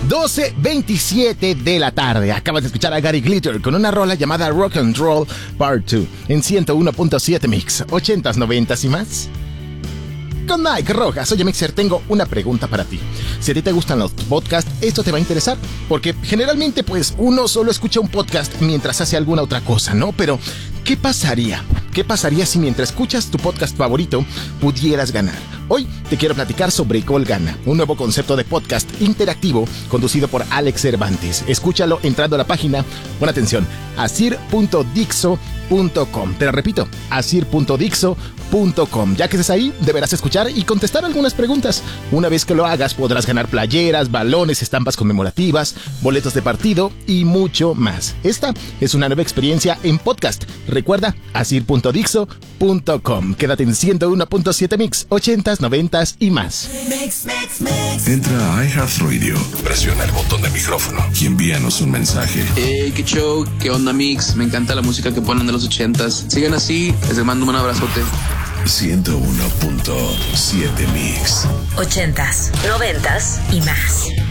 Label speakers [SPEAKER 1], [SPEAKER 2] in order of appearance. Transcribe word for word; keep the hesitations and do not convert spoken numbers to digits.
[SPEAKER 1] doce veintisiete de la tarde. Acabas de escuchar a Gary Glitter con una rola llamada Rock and Roll Part dos en ciento uno punto siete Mix, ochentas, noventas y más. Con Mike Rojas, oye Mixer, tengo una pregunta para ti. Si a ti te gustan los podcasts, esto te va a interesar, porque generalmente pues uno solo escucha un podcast mientras hace alguna otra cosa, ¿no? Pero, ¿qué pasaría? ¿Qué pasaría si mientras escuchas tu podcast favorito pudieras ganar? Hoy te quiero platicar sobre Gol Gana, un nuevo concepto de podcast interactivo conducido por Alex Cervantes. Escúchalo entrando a la página, pon atención, asir punto dixo punto com. Te lo repito, asir punto dixo punto com. Ya que estés ahí, deberás escuchar y contestar algunas preguntas. Una vez que lo hagas, podrás ganar playeras, balones, estampas conmemorativas, boletos de partido y mucho más. Esta es una nueva experiencia en podcast. Recuerda, asir punto dixo punto com. Quédate en ciento uno punto siete Mix, ochentas, noventas y más.
[SPEAKER 2] Mix, mix, mix. Entra a iHeartRadio, presiona el botón de micrófono y envíanos un mensaje.
[SPEAKER 3] Hey, qué show, qué onda Mix, me encanta la música que ponen de los ochentas. Sigan así, les mando un abrazote.
[SPEAKER 2] ciento uno punto siete Mix.
[SPEAKER 4] Ochentas, noventas y más.